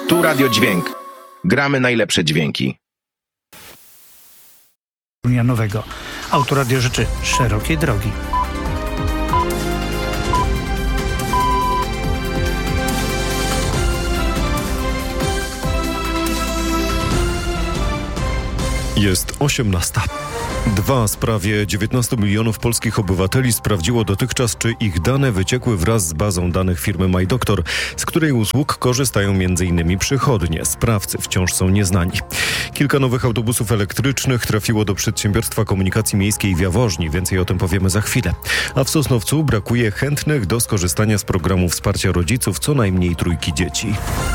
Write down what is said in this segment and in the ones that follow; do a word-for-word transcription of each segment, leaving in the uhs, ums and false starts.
Tu Radio Dźwięk. Gramy najlepsze dźwięki. Nowego. Autoradio życzy szerokiej drogi. Jest osiemnasta. Dwa z prawie dziewiętnastu milionów polskich obywateli sprawdziło dotychczas, czy ich dane wyciekły wraz z bazą danych firmy MyDoktor, z której usług korzystają między innymi przychodnie. Sprawcy wciąż są nieznani. Kilka nowych autobusów elektrycznych trafiło do Przedsiębiorstwa Komunikacji Miejskiej w Jaworznie. Więcej o tym powiemy za chwilę. A w Sosnowcu brakuje chętnych do skorzystania z programu wsparcia rodziców co najmniej trójki dzieci.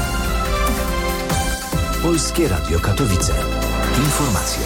Polskie Radio Katowice. Informacje.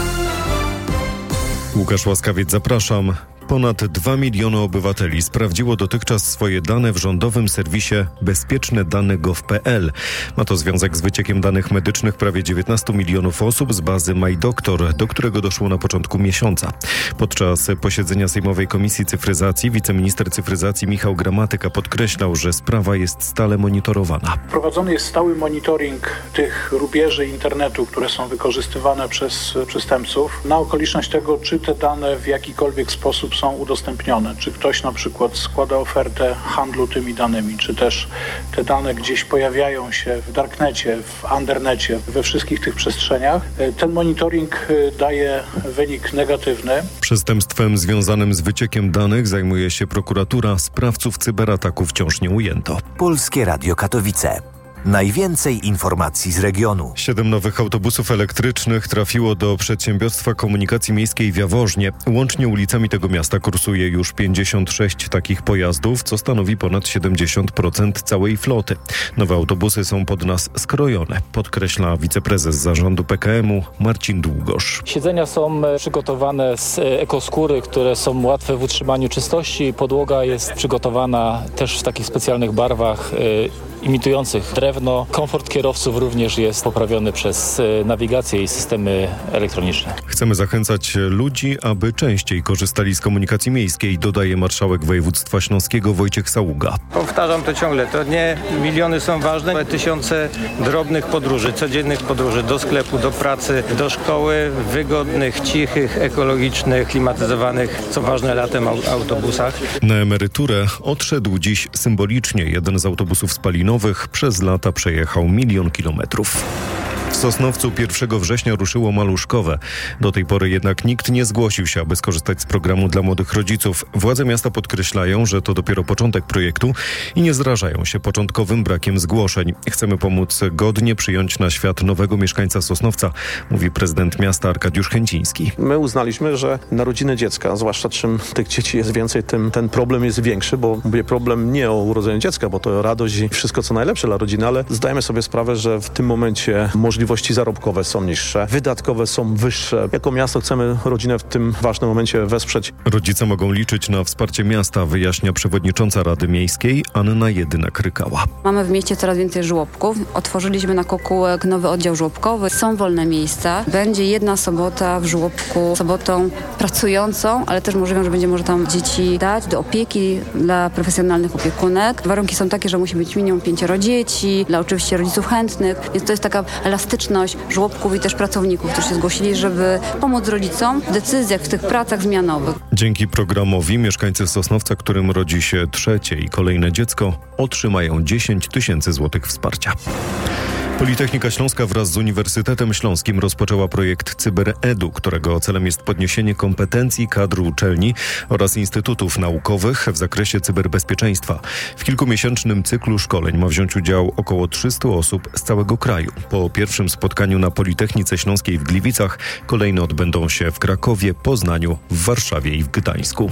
Łukasz Łaskawiec, zapraszam. Ponad dwa miliony obywateli sprawdziło dotychczas swoje dane w rządowym serwisie bezpieczne dane kropka gov kropka p l. Ma to związek z wyciekiem danych medycznych prawie dziewiętnastu milionów osób z bazy MyDoktor, do którego doszło na początku miesiąca. Podczas posiedzenia Sejmowej Komisji Cyfryzacji wiceminister cyfryzacji Michał Gramatyka podkreślał, że sprawa jest stale monitorowana. Prowadzony jest stały monitoring tych rubieży internetu, które są wykorzystywane przez przestępców, na okoliczność tego, czy te dane w jakikolwiek sposób są udostępnione. Czy ktoś na przykład składa ofertę handlu tymi danymi, czy też te dane gdzieś pojawiają się w darknecie, w undernecie, we wszystkich tych przestrzeniach. Ten monitoring daje wynik negatywny. Przestępstwem związanym z wyciekiem danych zajmuje się prokuratura. Sprawców cyberataku wciąż nie ujęto. Polskie Radio Katowice. Najwięcej informacji z regionu. Siedem nowych autobusów elektrycznych trafiło do Przedsiębiorstwa Komunikacji Miejskiej w Jaworznie. Łącznie ulicami tego miasta kursuje już pięćdziesiąt sześć takich pojazdów, co stanowi ponad siedemdziesiąt procent całej floty. Nowe autobusy są pod nas skrojone, podkreśla wiceprezes zarządu P K M u Marcin Długosz. Siedzenia są przygotowane z ekoskóry, które są łatwe w utrzymaniu czystości. Podłoga jest przygotowana też w takich specjalnych barwach imitujących drewno. Komfort kierowców również jest poprawiony przez nawigację i systemy elektroniczne. Chcemy zachęcać ludzi, aby częściej korzystali z komunikacji miejskiej, dodaje marszałek województwa śląskiego Wojciech Saługa. Powtarzam to ciągle, to nie miliony są ważne, ale tysiące drobnych podróży, codziennych podróży do sklepu, do pracy, do szkoły, wygodnych, cichych, ekologicznych, klimatyzowanych, co ważne latem, autobusach. Na emeryturę odszedł dziś symbolicznie jeden z autobusów spalinowych. Przez lata przejechał milion kilometrów. W Sosnowcu pierwszego września ruszyło maluszkowe. Do tej pory jednak nikt nie zgłosił się, aby skorzystać z programu dla młodych rodziców. Władze miasta podkreślają, że to dopiero początek projektu i nie zrażają się początkowym brakiem zgłoszeń. Chcemy pomóc godnie przyjąć na świat nowego mieszkańca Sosnowca, mówi prezydent miasta Arkadiusz Chęciński. My uznaliśmy, że narodziny dziecka, zwłaszcza czym tych dzieci jest więcej, tym ten problem jest większy, bo mówię problem nie o urodzeniu dziecka, bo to radość i wszystko co najlepsze dla rodziny, ale zdajemy sobie sprawę, że w tym momencie możliwości zarobkowe są niższe, wydatkowe są wyższe. Jako miasto chcemy rodzinę w tym ważnym momencie wesprzeć. Rodzice mogą liczyć na wsparcie miasta, wyjaśnia przewodnicząca Rady Miejskiej Anna Jedynak-Rykała. Mamy w mieście coraz więcej żłobków. Otworzyliśmy na Kokułek nowy oddział żłobkowy. Są wolne miejsca. Będzie jedna sobota w żłobku, sobotą pracującą, ale też możliwe, że będzie można tam dzieci dać do opieki dla profesjonalnych opiekunek. Warunki są takie, że musi być minimum pięcioro dzieci, dla oczywiście rodziców chętnych, więc to jest taka elastyczność żłobków i też pracowników, którzy się zgłosili, żeby pomóc rodzicom w decyzjach, w tych pracach zmianowych. Dzięki programowi mieszkańcy Sosnowca, którym rodzi się trzecie i kolejne dziecko, otrzymają dziesięć tysięcy złotych wsparcia. Politechnika Śląska wraz z Uniwersytetem Śląskim rozpoczęła projekt CyberEdu, którego celem jest podniesienie kompetencji kadr uczelni oraz instytutów naukowych w zakresie cyberbezpieczeństwa. W kilkumiesięcznym cyklu szkoleń ma wziąć udział około trzystu osób z całego kraju. Po pierwszym spotkaniu na Politechnice Śląskiej w Gliwicach kolejne odbędą się w Krakowie, Poznaniu, w Warszawie i w Gdańsku.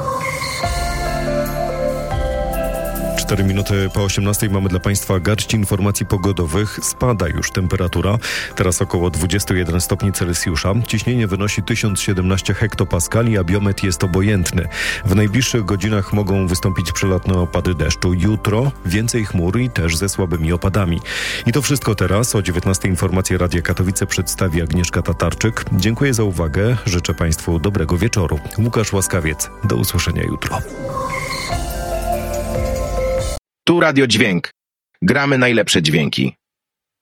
Cztery minuty po osiemnastej mamy dla Państwa garść informacji pogodowych. Spada już temperatura. Teraz około dwadzieścia jeden stopni Celsjusza. Ciśnienie wynosi tysiąc siedemnaście hektopaskali, a biometr jest obojętny. W najbliższych godzinach mogą wystąpić przelotne opady deszczu. Jutro więcej chmur i też ze słabymi opadami. I to wszystko teraz. O dziewiętnastej informacje Radia Katowice przedstawi Agnieszka Tatarczyk. Dziękuję za uwagę. Życzę Państwu dobrego wieczoru. Łukasz Łaskawiec. Do usłyszenia jutro. Tu Radio Dźwięk. Gramy najlepsze dźwięki.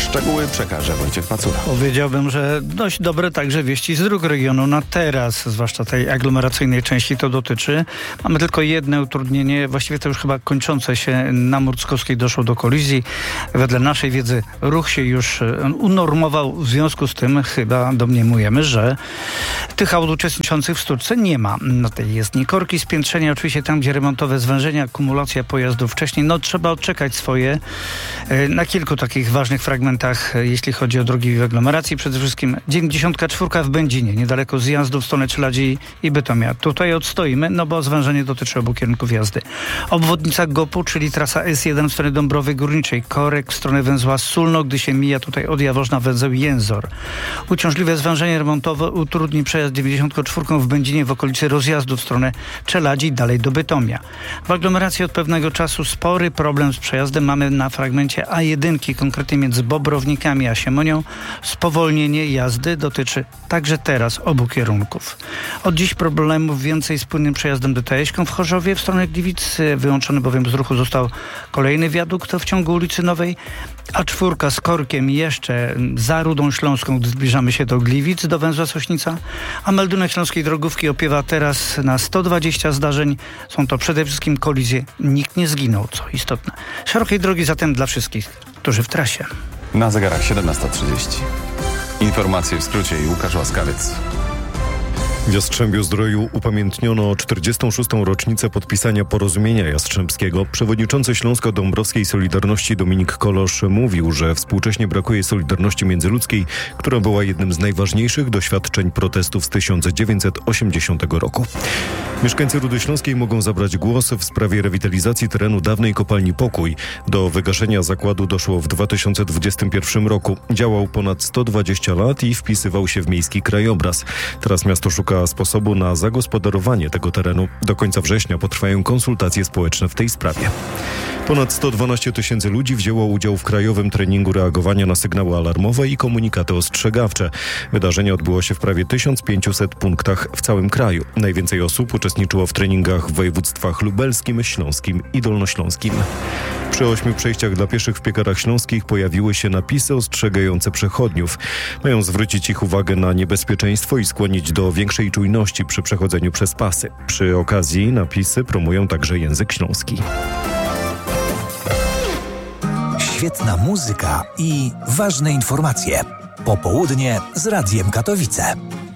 Szczegóły przekaże Wojciech Pacura. Powiedziałbym, że dość dobre także wieści z dróg regionu na teraz, zwłaszcza tej aglomeracyjnej części to dotyczy. Mamy tylko jedno utrudnienie, właściwie to już chyba kończące się. Na Murckowskiej doszło do kolizji. Wedle naszej wiedzy ruch się już unormował, w związku z tym chyba domniemujemy, że tych aut uczestniczących w styczce nie ma na tej jezdni. Korki, spiętrzenia, oczywiście tam, gdzie remontowe zwężenia, akumulacja pojazdów wcześniej. No trzeba odczekać swoje na kilku takich ważnych fragmentach, jeśli chodzi o drogi w aglomeracji. Przede wszystkim dziewięćdziesiątka czwórka w Będzinie, niedaleko zjazdu w stronę Czeladzi i Bytomia. Tutaj odstoimy, no bo zwężenie dotyczy obu kierunków jazdy. Obwodnica Gopu, czyli trasa S jeden w stronę Dąbrowy Górniczej. Korek w stronę węzła Sulno, gdy się mija tutaj od Jaworzna węzeł Jęzor. Uciążliwe zwężenie remontowe utrudni przejazd dziewięćdziesiątką czwórką w Będzinie w okolicy rozjazdu w stronę Czeladzi, dalej do Bytomia. W aglomeracji od pewnego czasu spory problem z przejazdem mamy na fragmencie A jeden, konkretnie między Bobrownikami a Siemonią. Spowolnienie jazdy dotyczy także teraz obu kierunków. Od dziś problemów więcej z płynnym przejazdem D T S-ką w Chorzowie w stronę Gliwic. Wyłączony bowiem z ruchu został kolejny wiadukt w ciągu ulicy Nowej, a czwórka z korkiem jeszcze za Rudą Śląską, gdy zbliżamy się do Gliwic, do węzła Sośnica, a meldunek Śląskiej Drogówki opiewa teraz na sto dwadzieścia zdarzeń. Są to przede wszystkim kolizje. Nikt nie zginął, co istotne. Szerokiej drogi zatem dla wszystkich, którzy w trasie. Na zegarach siedemnasta trzydzieści. Informacje w skrócie i Łukasz Łaskawiec. W Jastrzębiu-Zdroju upamiętniono czterdziestą szóstą rocznicę podpisania porozumienia jastrzębskiego. Przewodniczący Śląsko-Dąbrowskiej Solidarności Dominik Kolosz mówił, że współcześnie brakuje solidarności międzyludzkiej, która była jednym z najważniejszych doświadczeń protestów z tysiąc dziewięćset osiemdziesiątego roku. Mieszkańcy Rudy Śląskiej mogą zabrać głos w sprawie rewitalizacji terenu dawnej kopalni Pokój. Do wygaszenia zakładu doszło w dwa tysiące dwudziestym pierwszym roku. Działał ponad sto dwadzieścia lat i wpisywał się w miejski krajobraz. Teraz miasto szuka sposobu na zagospodarowanie tego terenu. Do końca września potrwają konsultacje społeczne w tej sprawie. Ponad sto dwanaście tysięcy ludzi wzięło udział w krajowym treningu reagowania na sygnały alarmowe i komunikaty ostrzegawcze. Wydarzenie odbyło się w prawie tysiąc pięćset punktach w całym kraju. Najwięcej osób uczestniczyło w treningach w województwach lubelskim, śląskim i dolnośląskim. Przy ośmiu przejściach dla pieszych w Piekarach Śląskich pojawiły się napisy ostrzegające przechodniów. Mają zwrócić ich uwagę na niebezpieczeństwo i skłonić do większej czujności przy przechodzeniu przez pasy. Przy okazji napisy promują także język śląski. Świetna muzyka i ważne informacje. Popołudnie z Radiem Katowice.